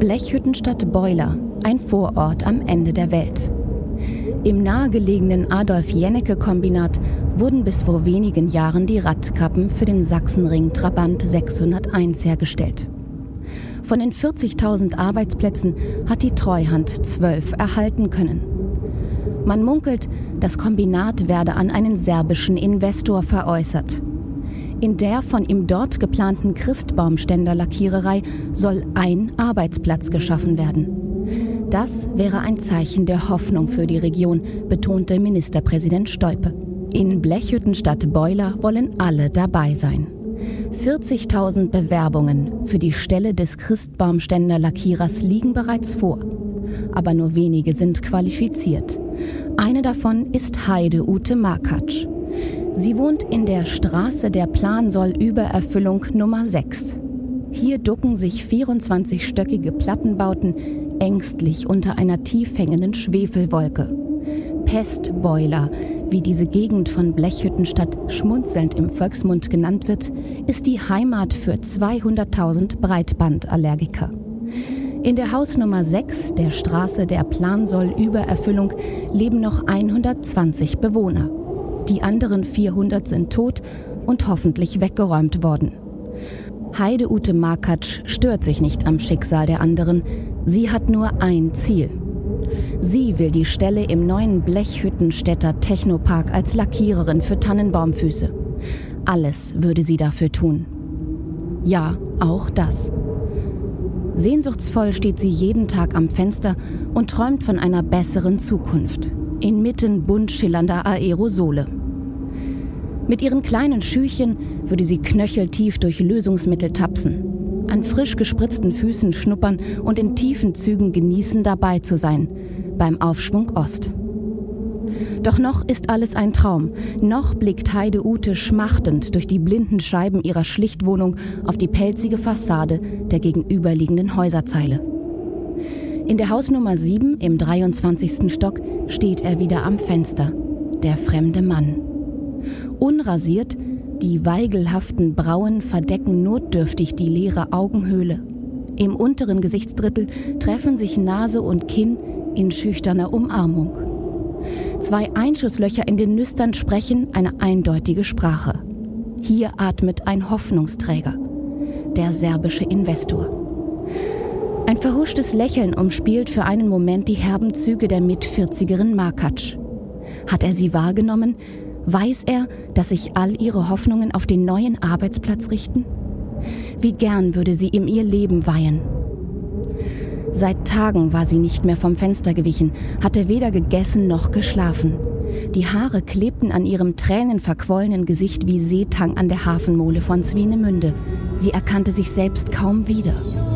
Blechhüttenstadt Beulah, ein Vorort am Ende der Welt. Im nahegelegenen Adolf-Jennecke-Kombinat wurden bis vor wenigen Jahren die Radkappen für den Sachsenring Trabant 601 hergestellt. Von den 40.000 Arbeitsplätzen hat die Treuhand 12 erhalten können. Man munkelt, das Kombinat werde an einen serbischen Investor veräußert. In der von ihm dort geplanten Christbaumständer-Lackiererei soll ein Arbeitsplatz geschaffen werden. Das wäre ein Zeichen der Hoffnung für die Region, betonte Ministerpräsident Stolpe. In Blechhüttenstadt Beulah wollen alle dabei sein. 40.000 Bewerbungen für die Stelle des Christbaumständer-Lackierers liegen bereits vor. Aber nur wenige sind qualifiziert. Eine davon ist Heide-Ute Markatsch. Sie wohnt in der Straße der Plansoll-Übererfüllung Nummer 6. Hier ducken sich 24-stöckige Plattenbauten ängstlich unter einer tief hängenden Schwefelwolke. Pest Beulah, wie diese Gegend von Blechhüttenstadt schmunzelnd im Volksmund genannt wird, ist die Heimat für 200.000 Breitbandallergiker. In der Hausnummer 6 der Straße der Plansoll-Übererfüllung leben noch 120 Bewohner. Die anderen 400 sind tot und hoffentlich weggeräumt worden. Heide-Ute Markatsch stört sich nicht am Schicksal der anderen. Sie hat nur ein Ziel. Sie will die Stelle im neuen Blechhüttenstädter Technopark als Lackiererin für Tannenbaumfüße. Alles würde sie dafür tun. Ja, auch das. Sehnsuchtsvoll steht sie jeden Tag am Fenster und träumt von einer besseren Zukunft. Inmitten bunt schillernder Aerosole. Mit ihren kleinen Schüchen würde sie knöcheltief durch Lösungsmittel tapsen, an frisch gespritzten Füßen schnuppern und in tiefen Zügen genießen, dabei zu sein, beim Aufschwung Ost. Doch noch ist alles ein Traum. Noch blickt Heide-Ute schmachtend durch die blinden Scheiben ihrer Schlichtwohnung auf die pelzige Fassade der gegenüberliegenden Häuserzeile. In der Hausnummer 7 im 23. Stock steht er wieder am Fenster, der fremde Mann. Unrasiert, die weigelhaften Brauen verdecken notdürftig die leere Augenhöhle. Im unteren Gesichtsdrittel treffen sich Nase und Kinn in schüchterner Umarmung. 2 Einschusslöcher in den Nüstern sprechen eine eindeutige Sprache. Hier atmet ein Hoffnungsträger, der serbische Investor. Ein verhuschtes Lächeln umspielt für einen Moment die herben Züge der Mit-40erin Markatsch. Hat er sie wahrgenommen? Weiß er, dass sich all ihre Hoffnungen auf den neuen Arbeitsplatz richten? Wie gern würde sie ihm ihr Leben weihen. Seit Tagen war sie nicht mehr vom Fenster gewichen, hatte weder gegessen noch geschlafen. Die Haare klebten an ihrem tränenverquollenen Gesicht wie Seetang an der Hafenmole von Swinemünde. Sie erkannte sich selbst kaum wieder.